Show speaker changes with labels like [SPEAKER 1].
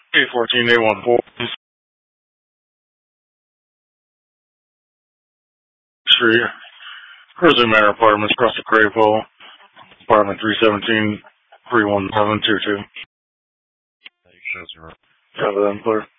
[SPEAKER 1] 814-814 Street, Grizzly Manor Apartments across the Crapo, apartment 317-31722.
[SPEAKER 2] Shows are
[SPEAKER 1] Have them clear.